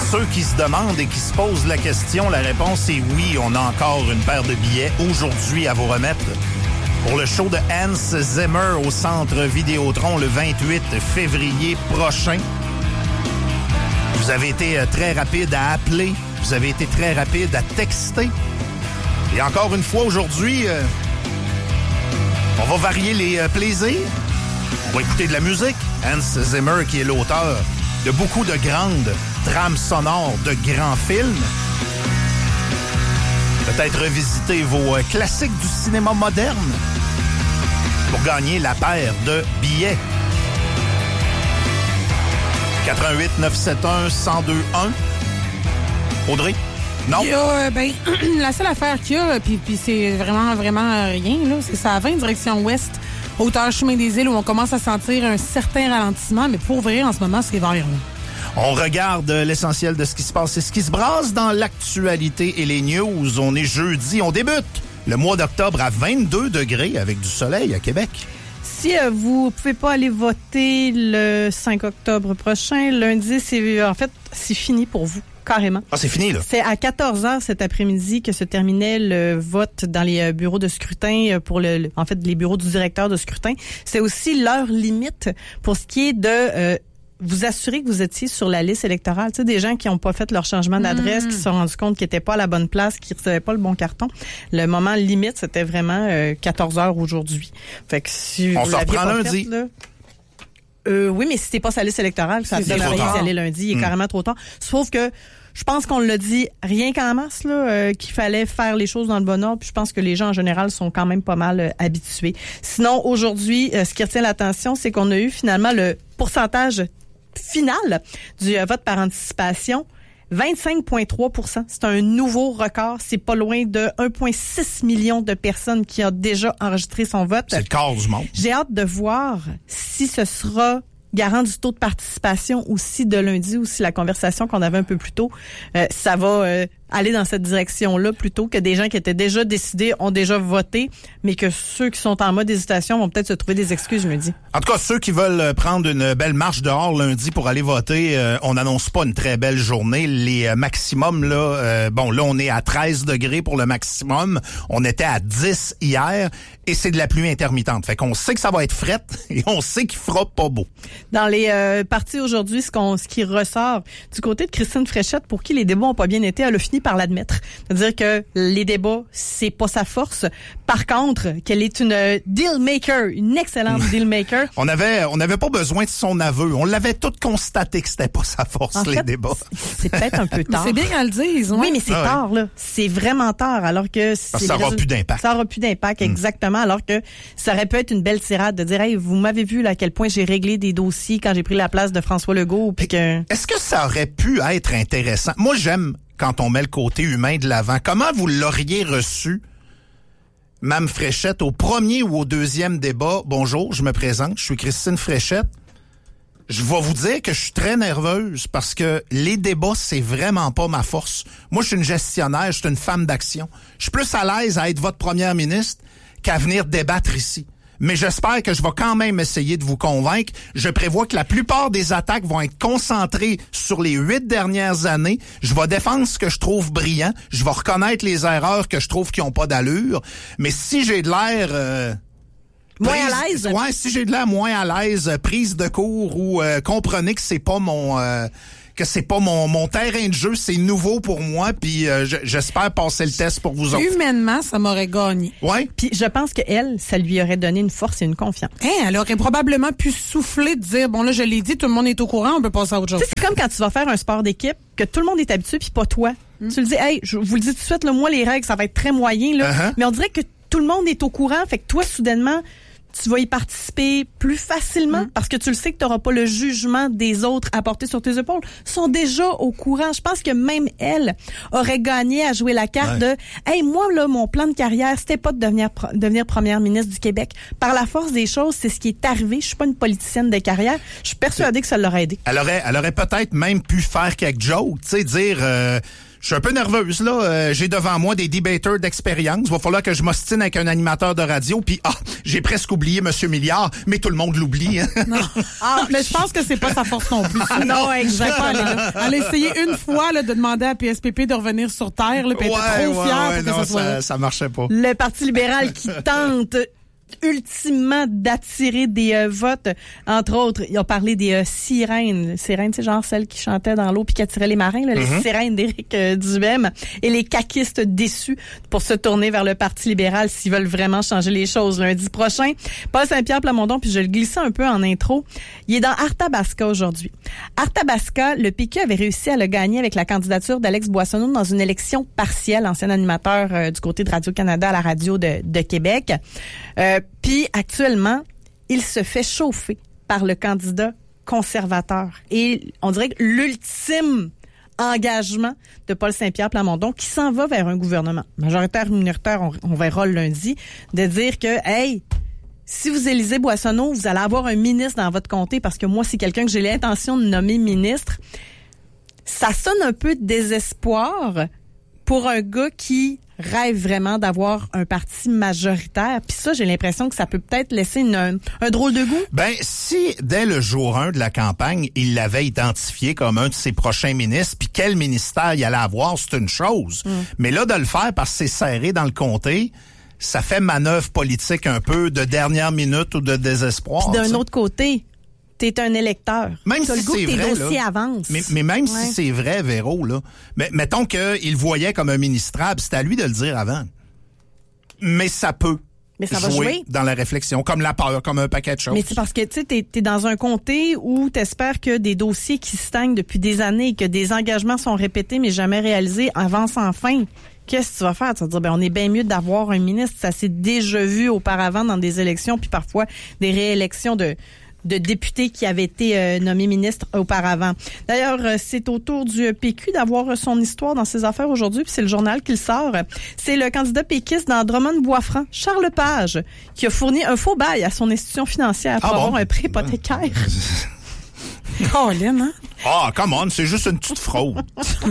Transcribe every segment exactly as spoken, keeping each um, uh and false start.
ceux qui se demandent et qui se posent la question, la réponse est oui, on a encore une paire de billets aujourd'hui à vous remettre pour le show de Hans Zimmer au Centre Vidéotron le vingt-huit février prochain. Vous avez été très rapide à appeler, vous avez été très rapide à texter. Et encore une fois, aujourd'hui, euh, on va varier les euh, plaisirs. On va écouter de la musique. Hans Zimmer, qui est l'auteur de beaucoup de grandes trames sonores de grands films. Peut-être revisiter vos euh, classiques du cinéma moderne pour gagner la paire de billets. quatre un huit neuf sept un un zéro deux un. Audrey? Non? Il y a, euh, ben, la seule affaire qu'il y a, puis, puis c'est vraiment, vraiment rien, là, c'est ça vingt direction ouest, hauteur chemin des îles, où on commence à sentir un certain ralentissement, mais pour vrai, en ce moment, c'est vert, là. On regarde l'essentiel de ce qui se passe et ce qui se brasse dans l'actualité et les news. On est jeudi, on débute le mois d'octobre à vingt-deux degrés avec du soleil à Québec. Si euh, vous pouvez pas aller voter le cinq octobre prochain, lundi, c'est en fait, c'est fini pour vous. Carrément. Ah, c'est fini, là? C'est à quatorze heures cet après-midi que se terminait le vote dans les bureaux de scrutin pour le, en fait, les bureaux du directeur de scrutin. C'est aussi l'heure limite pour ce qui est de euh, vous assurer que vous étiez sur la liste électorale. Tu sais, des gens qui n'ont pas fait leur changement d'adresse, mmh. qui se sont rendus compte qu'ils n'étaient pas à la bonne place, qu'ils ne recevaient pas le bon carton. Le moment limite, c'était vraiment euh, quatorze heures aujourd'hui. Fait que si On vous s'en l'aviez reprend pas lundi. fait, là, Euh, oui, mais si t'es pas sur la liste électorale, ça donne rien d'y aller lundi. Il est mmh. carrément trop tard. Sauf que je pense qu'on l'a dit rien qu'en masse, là, euh, qu'il fallait faire les choses dans le bon ordre. Puis je pense que les gens en général sont quand même pas mal euh, habitués. Sinon, aujourd'hui, euh, ce qui retient l'attention, c'est qu'on a eu finalement le pourcentage final du euh, vote par anticipation. vingt-cinq virgule trois pour cent. C'est un nouveau record. C'est pas loin de un virgule six million de personnes qui ont déjà enregistré son vote. C'est le quart du monde. J'ai hâte de voir si ce sera garant du taux de participation aussi de lundi, ou si la conversation qu'on avait un peu plus tôt, euh, ça va euh, aller dans cette direction-là, plutôt que des gens qui étaient déjà décidés, ont déjà voté, mais que ceux qui sont en mode hésitation vont peut-être se trouver des excuses, je me dis. En tout cas, ceux qui veulent prendre une belle marche dehors lundi pour aller voter, euh, on n'annonce pas une très belle journée. Les euh, maximums, là, euh, bon, là, on est à treize degrés pour le maximum. On était à dix hier, et c'est de la pluie intermittente. Fait qu'on sait que ça va être fret, et on sait qu'il fera pas beau. Dans les euh, parties aujourd'hui, ce, qu'on, ce qui ressort du côté de Christine Fréchette, pour qui les débats ont pas bien été, elle a fini par l'admettre. C'est-à-dire que les débats, c'est pas sa force. Par contre, qu'elle est une deal maker, une excellente deal maker. On avait, on n'avait pas besoin de son aveu. On l'avait tout constaté que c'était pas sa force, en les fait, débats. C'est peut-être un peu tard. C'est bien qu'elle le dise. Ouais. Oui, mais c'est ah, tard, là. C'est vraiment tard, alors que... Parce que ça n'aura plus d'impact. Ça n'aura plus d'impact, exactement. Mmh. Alors que ça aurait pu être une belle tirade de dire, hey, vous m'avez vu là, à quel point j'ai réglé des dossiers quand j'ai pris la place de François Legault. Puis que... Est-ce que ça aurait pu être intéressant? Moi, j'aime quand on met le côté humain de l'avant. Comment vous l'auriez reçu, Mme Fréchette, au premier ou au deuxième débat? Bonjour, je me présente, je suis Christine Fréchette. Je vais vous dire que je suis très nerveuse parce que les débats, c'est vraiment pas ma force. Moi, je suis une gestionnaire, je suis une femme d'action. Je suis plus à l'aise à être votre première ministre qu'à venir débattre ici. Mais j'espère que je vais quand même essayer de vous convaincre. Je prévois que la plupart des attaques vont être concentrées sur les huit dernières années. Je vais défendre ce que je trouve brillant. Je vais reconnaître les erreurs que je trouve qui n'ont pas d'allure. Mais si j'ai de l'air... Euh, moins prise, à l'aise? Ouais, si j'ai de l'air moins à l'aise, prise de cours ou euh, comprenez que c'est pas mon... Euh, que c'est pas mon, mon terrain de jeu, c'est nouveau pour moi, puis euh, j'espère passer le test pour vous autres. Humainement, ça m'aurait gagné. Ouais. Puis je pense que elle, ça lui aurait donné une force et une confiance. Hein, elle aurait probablement pu souffler, de dire, bon là, je l'ai dit, tout le monde est au courant, on peut passer à autre chose. Tu sais, c'est comme quand tu vas faire un sport d'équipe, que tout le monde est habitué, puis pas toi. Mm. Tu le dis, hey, je vous le dis tout de suite, là, moi, les règles, ça va être très moyen, là. Uh-huh. Mais on dirait que tout le monde est au courant, fait que toi, soudainement, tu vas y participer plus facilement, mmh. parce que tu le sais que tu n'auras pas le jugement des autres à porter sur tes épaules. Ils sont déjà au courant. Je pense que même elle aurait gagné à jouer la carte ouais. de « Hey, moi, là, mon plan de carrière, c'était pas de devenir, devenir première ministre du Québec. » Par la force des choses, c'est ce qui est arrivé. Je suis pas une politicienne de carrière. Je suis persuadée que ça l'aurait aidé. Elle aurait, elle aurait peut-être même pu faire quelques jokes, tu sais, dire... Euh, Je suis un peu nerveuse, là. Euh, j'ai devant moi des debaters d'expérience. Il va falloir que je m'ostine avec un animateur de radio. Puis, ah, j'ai presque oublié Monsieur Milliard, mais tout le monde l'oublie. Hein? Non. Ah, mais je pense que c'est pas sa force non plus. Non, exactement. Elle a essayé une fois là, de demander à P S P P de revenir sur Terre. Là, puis elle ouais, était trop ouais, fière ouais, pour non, que ça soit ça, ça marchait pas. Le Parti libéral qui tente ultimement d'attirer des euh, votes. Entre autres, ils ont parlé des euh, sirènes. Sirènes, c'est genre celles qui chantaient dans l'eau puis qui attiraient les marins, là, mm-hmm. les sirènes d'Éric euh, Duhem. Et les caquistes déçus pour se tourner vers le Parti libéral s'ils veulent vraiment changer les choses. Lundi prochain, Paul Saint-Pierre Plamondon, puis je le glissais un peu en intro, il est dans Arthabasca aujourd'hui. Arthabasca, le P Q avait réussi à le gagner avec la candidature d'Alex Boissonneau dans une élection partielle, ancien animateur euh, du côté de Radio-Canada à la radio de, de Québec. Euh, Puis actuellement, il se fait chauffer par le candidat conservateur. Et on dirait que l'ultime engagement de Paul Saint-Pierre Plamondon, qui s'en va vers un gouvernement majoritaire ou minoritaire, on, on verra le lundi, de dire que, hey, si vous élisez Boissonneau, vous allez avoir un ministre dans votre comté, parce que moi, c'est quelqu'un que j'ai l'intention de nommer ministre. Ça sonne un peu de désespoir pour un gars qui rêve vraiment d'avoir un parti majoritaire. Puis ça, j'ai l'impression que ça peut peut-être laisser une, un, un drôle de goût. Ben, si dès le jour un de la campagne, il l'avait identifié comme un de ses prochains ministres, puis quel ministère il allait avoir, c'est une chose. Mm. Mais là, de le faire parce que c'est serré dans le comté, ça fait manœuvre politique un peu de dernière minute ou de désespoir. Puis d'un t'sais. autre côté, t'es un électeur. Même T'as si le goût c'est que tes vrai, dossiers là, avancent. Mais, mais même ouais. si c'est vrai, Véro, là, mais, mettons qu'il le voyait comme un ministrable, c'est à lui de le dire avant. Mais ça peut mais ça jouer, va jouer dans la réflexion, comme la peur, comme un paquet de choses. Mais c'est parce que tu sais, t'es, t'es dans un comté où t'espères que des dossiers qui stagnent depuis des années et que des engagements sont répétés mais jamais réalisés avancent enfin. Qu'est-ce que tu vas faire? Tu vas dire, ben, on est bien mieux d'avoir un ministre. Ça s'est déjà vu auparavant dans des élections, puis parfois des réélections de de députés qui avaient été euh, nommés ministres auparavant. D'ailleurs, euh, c'est au tour du P Q d'avoir son histoire dans ses affaires aujourd'hui, puis c'est le journal qui le sort. C'est le candidat péquiste dans Drummond-Boisfranc, Charles Page, qui a fourni un faux bail à son institution financière pour ah bon? avoir un prêt hypothécaire. Colin, hein? Ah, come on, c'est juste une petite fraude.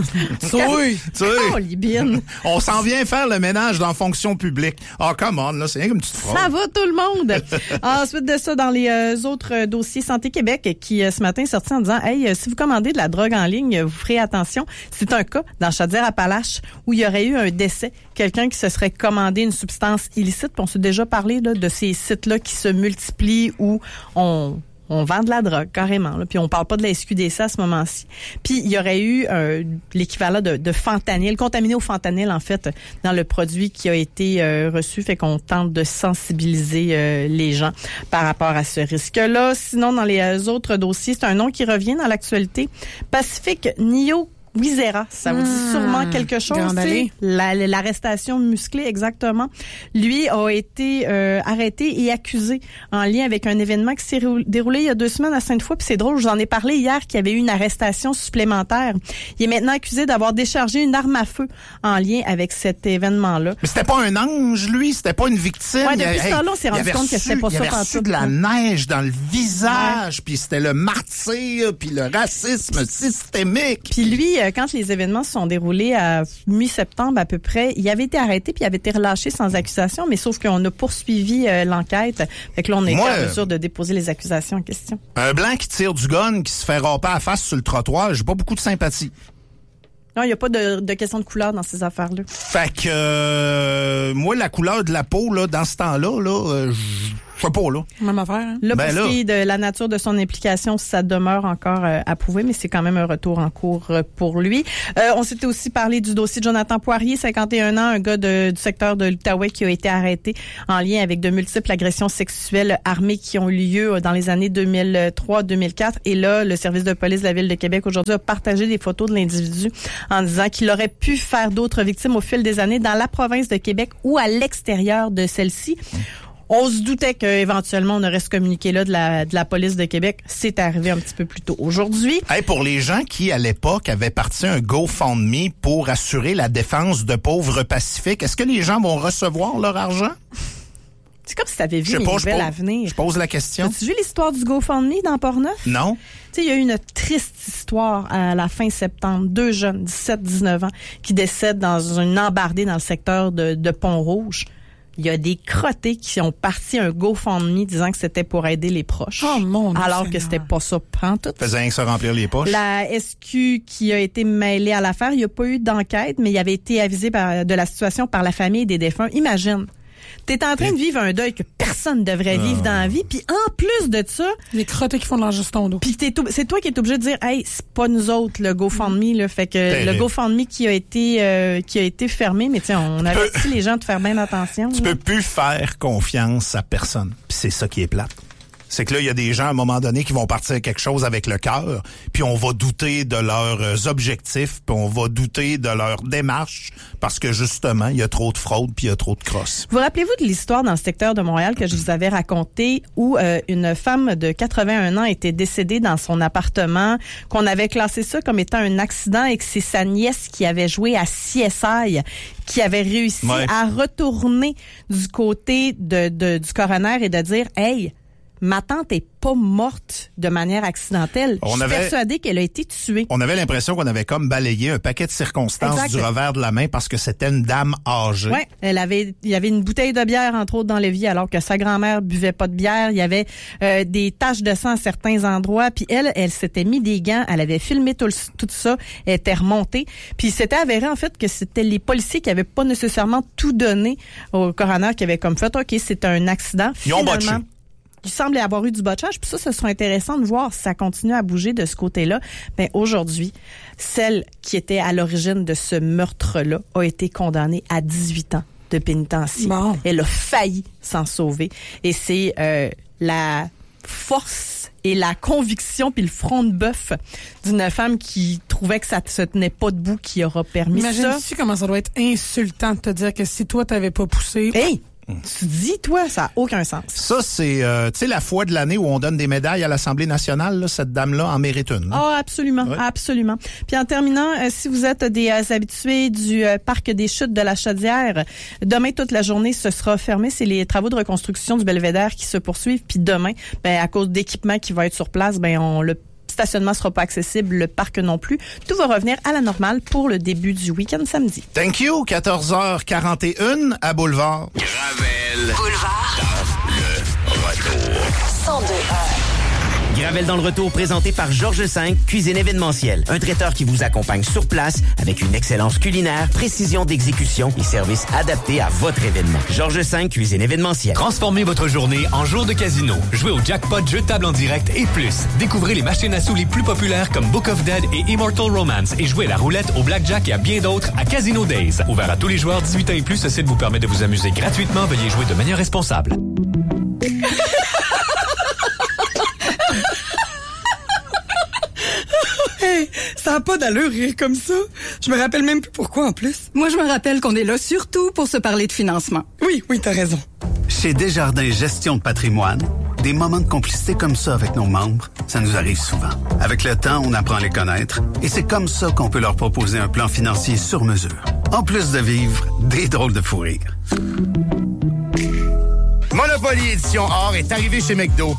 Oui. Tu sais, oh, Libine. On s'en vient faire le ménage dans la fonction publique. Ah, come on, là, c'est rien qu'une petite fraude. Ça va tout le monde. Ensuite de ça, dans les euh, autres euh, dossiers Santé Québec, qui euh, ce matin est sorti en disant, hey, euh, si vous commandez de la drogue en ligne, vous ferez attention. C'est un cas dans Chaudière-Appalaches où il y aurait eu un décès. Quelqu'un qui se serait commandé une substance illicite. Puis on s'est déjà parlé là, de ces sites-là qui se multiplient où on... On vend de la drogue, carrément. Là. Puis on parle pas de la S Q D C à ce moment-ci. Puis il y aurait eu euh, l'équivalent de, de fentanyl, contaminé au fentanyl, en fait, dans le produit qui a été euh, reçu. Fait qu'on tente de sensibiliser euh, les gens par rapport à ce risque-là. Sinon, dans les euh, autres dossiers, c'est un nom qui revient dans l'actualité. Pacifique Nio Wizera, ça vous dit mmh, sûrement quelque chose. C'est la, l'arrestation musclée, exactement. Lui a été euh, arrêté et accusé en lien avec un événement qui s'est déroulé il y a deux semaines à Sainte-Foy. Puis c'est drôle, je vous en ai parlé hier qu'il y avait eu une arrestation supplémentaire. Il est maintenant accusé d'avoir déchargé une arme à feu en lien avec cet événement-là. Mais c'était pas un ange, lui, c'était pas une victime. Ouais, depuis ce temps-là, on s'est rendu compte que c'était pas ça. Il avait reçu de la neige dans le visage, ouais. Puis c'était le martyre, puis le racisme systémique. Puis lui, quand les événements se sont déroulés à mi-septembre à peu près, il avait été arrêté puis il avait été relâché sans accusation, mais sauf qu'on a poursuivi euh, l'enquête. Fait que là, on est en mesure de déposer les accusations en question. Un blanc qui tire du gun, qui se fait râper à la face sur le trottoir, j'ai pas beaucoup de sympathie. Non, il n'y a pas de, de question de couleur dans ces affaires-là. Fait que euh, moi, la couleur de la peau, là, dans ce temps-là, là, euh, je sais pas, là. Même affaire, hein? Là, ben pour là. ce qui est de la nature de son implication, ça demeure encore euh, à prouver, mais c'est quand même un retour en cours euh, pour lui. Euh, on s'était aussi parlé du dossier de Jonathan Poirier, cinquante et un ans, un gars de, du secteur de l'Outaouais qui a été arrêté en lien avec de multiples agressions sexuelles armées qui ont eu lieu dans les années deux mille trois deux mille quatre. Et là, le service de police de la Ville de Québec aujourd'hui a partagé des photos de l'individu en disant qu'il aurait pu faire d'autres victimes au fil des années dans la province de Québec ou à l'extérieur de celle-ci. On se doutait qu'éventuellement, on aurait ce communiqué-là de la, de la police de Québec. C'est arrivé un petit peu plus tôt aujourd'hui. Hey, pour les gens qui, à l'époque, avaient parti un GoFundMe pour assurer la défense de pauvres pacifiques, est-ce que les gens vont recevoir leur argent? C'est comme si tu avais vu Je sais les pas, je nouvelles pose- à venir. Je pose la question. As-tu vu l'histoire du GoFundMe dans Portneuf? Non? Tu sais, il y a eu une triste histoire à la fin septembre. Deux jeunes, dix-sept dix-neuf ans, qui décèdent dans une embardée dans le secteur de, de Pont-Rouge. Il y a des crottés qui ont parti un GoFundMe disant que c'était pour aider les proches. Oh mon Dieu Alors Seigneur. que c'était pas ça pantoute. Faisait rien que se remplir les poches. La S Q qui a été mêlée à l'affaire, il n'y a pas eu d'enquête, mais il avait été avisé par, de la situation par la famille des défunts. Imagine. T'es en train de vivre un deuil que personne ne devrait vivre Ah. dans la vie, puis en plus de ça, Les crottés qui font de l'enjeu sur ton dos. puis t'es ob- c'est toi qui es obligé de dire, hey, c'est pas nous autres le GoFundMe, là, fait que Terrible. le GoFundMe qui a été euh, qui a été fermé, mais tiens, on avertit les gens de faire bien attention. Tu là. peux plus faire confiance à personne. Puis c'est ça qui est plate. C'est que là, il y a des gens, à un moment donné, qui vont partir quelque chose avec le cœur, puis on va douter de leurs euh, objectifs, puis on va douter de leur démarche, parce que justement, il y a trop de fraude, puis il y a trop de crosse. Vous rappelez-vous de l'histoire dans le secteur de Montréal que je vous avais raconté où euh, une femme de quatre-vingt-un ans était décédée dans son appartement, qu'on avait classé ça comme étant un accident et que c'est sa nièce qui avait joué à C S I qui avait réussi Ouais. à retourner du côté de, de du coroner et de dire, hey, ma tante est pas morte de manière accidentelle. On Je suis avait- persuadée qu'elle a été tuée. On avait l'impression qu'on avait comme balayé un paquet de circonstances Exact. du revers de la main parce que c'était une dame âgée. Ouais, elle avait, il y avait une bouteille de bière entre autres dans l'évier alors que sa grand-mère buvait pas de bière. Il y avait euh, des taches de sang à certains endroits. Puis elle, elle s'était mis des gants. Elle avait filmé tout, le- tout ça. Elle était remontée. Puis c'était avéré en fait que c'était les policiers qui avaient pas nécessairement tout donné au coroner qui avait comme fait, ok, c'est un accident. Ils ont Finalement, botché. il semble y avoir eu du botchage. Puis ça, ce sera intéressant de voir si ça continue à bouger de ce côté-là. Ben aujourd'hui, celle qui était à l'origine de ce meurtre-là a été condamnée à dix-huit ans de pénitencier. Bon. Elle a failli s'en sauver. Et c'est euh, la force et la conviction puis le front de bœuf d'une femme qui trouvait que ça ne se tenait pas debout qui aura permis ça. Imagine-tu comment ça doit être insultant de te dire que si toi, t'avais pas poussé... Hey! Tu dis, toi, ça n'a aucun sens. Ça, c'est, euh, tu sais, la fois de l'année où on donne des médailles à l'Assemblée nationale, là, cette dame-là en mérite une. là. Ah, absolument, Ouais. absolument. Puis en terminant, euh, si vous êtes des euh, habitués du euh, parc des Chutes de la Chaudière, demain toute la journée ce sera fermé. C'est les travaux de reconstruction du Belvédère qui se poursuivent. Puis demain, ben à cause d'équipements qui va être sur place, ben on le stationnement sera pas accessible, le parc non plus. Tout va revenir à la normale pour le début du week-end samedi. Thank you. quatorze heures quarante et un à Boulevard. Gravel Boulevard le retour. cent deux. Gravel dans le retour présenté par Georges cinq, cuisine événementielle. Un traiteur qui vous accompagne sur place avec une excellence culinaire, précision d'exécution et service adapté à votre événement. Georges cinq, cuisine événementielle. Transformez votre journée en jour de casino. Jouez au jackpot, jeu de table en direct et plus. Découvrez les machines à sous les plus populaires comme Book of Dead et Immortal Romance et jouez à la roulette, au blackjack et à bien d'autres à Casino Days. Ouvert à tous les joueurs dix-huit ans et plus, ce site vous permet de vous amuser gratuitement. Veuillez jouer de manière responsable. Hey, ça n'a pas d'allure rire comme ça. Je me rappelle même plus pourquoi en plus. Moi, je me rappelle qu'on est là surtout pour se parler de financement. Oui, oui, t'as raison. Chez Desjardins Gestion de patrimoine, des moments de complicité comme ça avec nos membres, ça nous arrive souvent. Avec le temps, on apprend à les connaître et c'est comme ça qu'on peut leur proposer un plan financier sur mesure. En plus de vivre des drôles de fou rire. Monopoly Édition Or est arrivé chez McDo